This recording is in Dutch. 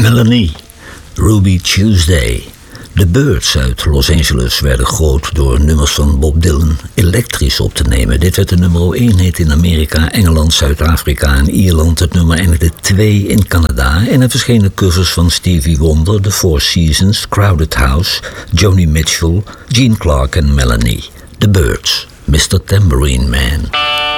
Melanie, Ruby Tuesday. De Byrds uit Los Angeles werden groot door nummers van Bob Dylan elektrisch op te nemen. Dit werd de nummer 1 hit in Amerika, Engeland, Zuid-Afrika en Ierland. Het nummer eindigde 2 in Canada. En er verschenen covers van Stevie Wonder, The Four Seasons, Crowded House, Joni Mitchell, Gene Clark en Melanie. The Byrds, Mr. Tambourine Man.